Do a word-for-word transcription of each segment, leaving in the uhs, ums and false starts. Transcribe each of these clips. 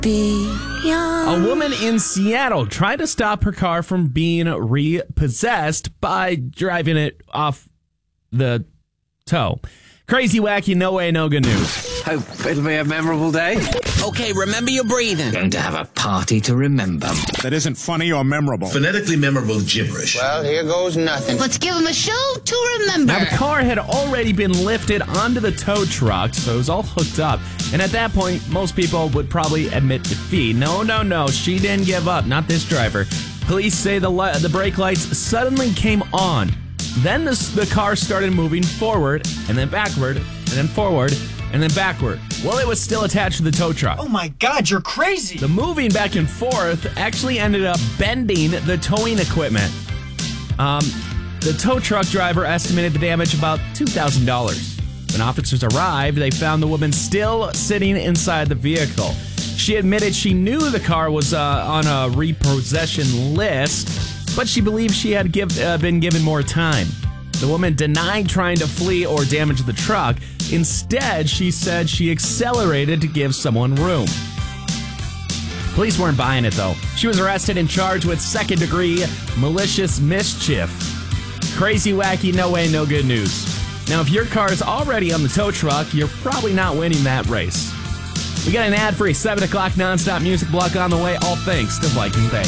Beyond. A woman in Seattle tried to stop her car from being repossessed by driving it off the tow. Crazy, wacky, no way, no good news. Hope it'll be a memorable day. Okay, remember your breathing. Going to have a party to remember. That isn't funny or memorable. Phonetically memorable gibberish. Well, here goes nothing. Let's give him a show to remember. Now, the car had already been lifted onto the tow truck, so it was all hooked up. And at that point, most people would probably admit defeat. No, no, no, she didn't give up, not this driver. Police say the li- the brake lights suddenly came on. Then the, the car started moving forward, and then backward, and then forward, and then backward. Well, it was still attached to the tow truck. Oh my God, you're crazy! The moving back and forth actually ended up bending the towing equipment. Um, the tow truck driver estimated the damage about two thousand dollars. When officers arrived, they found the woman still sitting inside the vehicle. She admitted she knew the car was uh, on a repossession list, but she believed she had give, uh, been given more time. The woman denied trying to flee or damage the truck. Instead, she said she accelerated to give someone room. Police weren't buying it, though. She was arrested and charged with second-degree malicious mischief. Crazy, wacky, no way, no good news. Now, if your car is already on the tow truck, you're probably not winning that race. We got an ad-free seven o'clock nonstop music block on the way, all thanks to Viking Bank.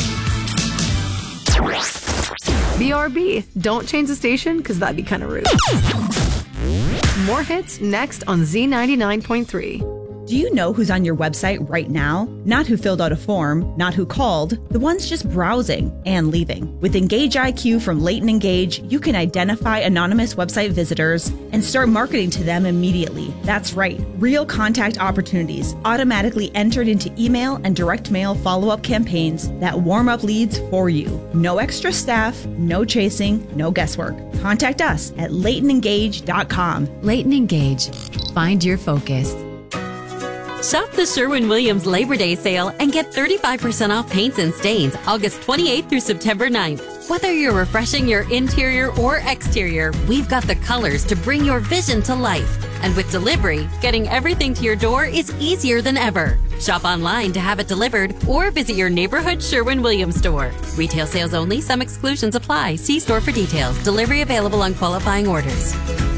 B R B. Don't change the station, because that'd be kind of rude. More hits next on Z ninety-nine point three. Do you know who's on your website right now? Not who filled out a form, not who called, the ones just browsing and leaving. With Engage I Q from Leighton Engage, you can identify anonymous website visitors and start marketing to them immediately. That's right, real contact opportunities automatically entered into email and direct mail follow-up campaigns that warm up leads for you. No extra staff, no chasing, no guesswork. Contact us at leighton engage dot com. Leighton Engage. Find your focus. Shop the Sherwin-Williams Labor Day sale and get thirty-five percent off paints and stains August twenty-eighth through September ninth. Whether you're refreshing your interior or exterior, we've got the colors to bring your vision to life. And with delivery, getting everything to your door is easier than ever. Shop online to have it delivered or visit your neighborhood Sherwin-Williams store. Retail sales only. Some exclusions apply. See store for details. Delivery available on qualifying orders.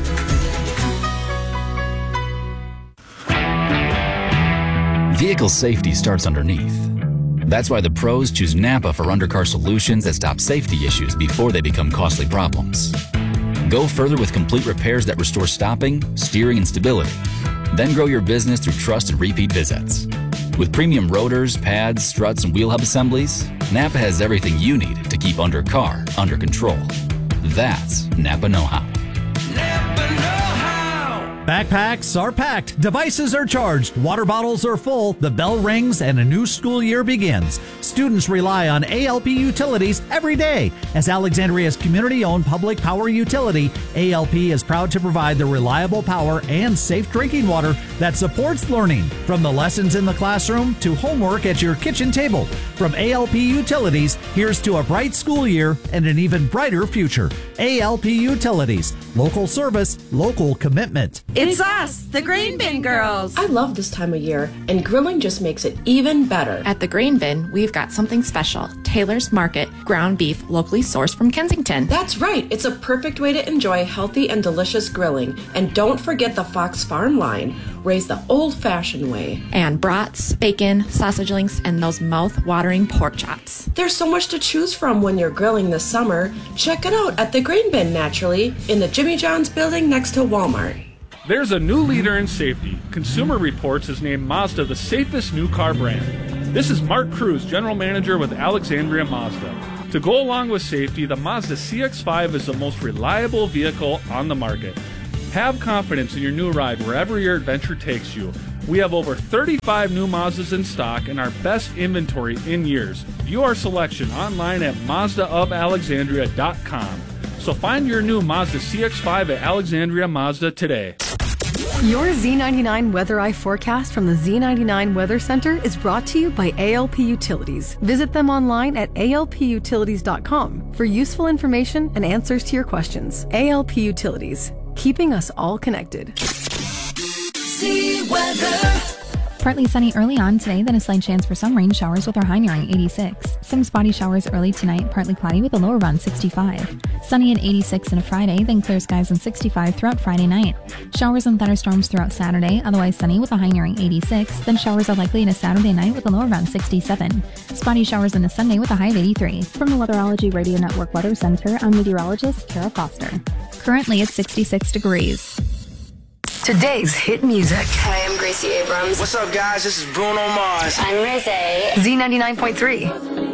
Vehicle safety starts underneath. That's why the pros choose Napa for undercar solutions that stop safety issues before they become costly problems. Go further with complete repairs that restore stopping, steering, and stability. Then grow your business through trust and repeat visits. With premium rotors, pads, struts, and wheel hub assemblies, Napa has everything you need to keep undercar under control. That's Napa know-how. Backpacks are packed, devices are charged, water bottles are full, the bell rings, and a new school year begins. Students rely on A L P Utilities every day. As Alexandria's community-owned public power utility, A L P is proud to provide the reliable power and safe drinking water that supports learning, from the lessons in the classroom to homework at your kitchen table. From A L P Utilities, here's to a bright school year and an even brighter future. A L P Utilities, local service, local commitment. It's us, the Green Bin Girls. I love this time of year, and grilling just makes it even better. At the Green Bin, we've got something special. Taylor's Market, ground beef locally sourced from Kensington. That's right. It's a perfect way to enjoy healthy and delicious grilling. And don't forget the Fox Farm line, raised the old-fashioned way. And brats, bacon, sausage links, and those mouth-watering pork chops. There's so much to choose from when you're grilling this summer. Check it out at the Green Bin, naturally, in the Jimmy John's building next to Walmart. There's a new leader in safety. Consumer Reports has named Mazda the safest new car brand. This is Mark Cruz, General Manager with Alexandria Mazda. To go along with safety, the Mazda C X five is the most reliable vehicle on the market. Have confidence in your new ride wherever your adventure takes you. We have over thirty-five new Mazdas in stock and our best inventory in years. View our selection online at mazda of alexandria dot com. So find your new Mazda C X five at Alexandria Mazda today. Your Z ninety-nine Weather Eye forecast from the Z ninety-nine Weather Center is brought to you by A L P Utilities. Visit them online at A L P utilities dot com for useful information and answers to your questions. A L P Utilities, keeping us all connected. Z Weather. Partly sunny early on today, then a slight chance for some rain showers with our high nearing eighty-six. Some spotty showers early tonight, partly cloudy with a low around sixty-five. Sunny at eighty-six on a Friday, then clear skies on sixty-five throughout Friday night. Showers and thunderstorms throughout Saturday, otherwise sunny with a high nearing eighty-six. Then showers are likely in a Saturday night with a low around sixty-seven. Spotty showers on a Sunday with a high of eighty-three. From the Weatherology Radio Network Weather Center, I'm meteorologist Kara Foster. Currently at sixty-six degrees. Today's hit music. Hi, I'm Gracie Abrams. What's up, guys? This is Bruno Mars. I'm Rosé. Z ninety-nine point three.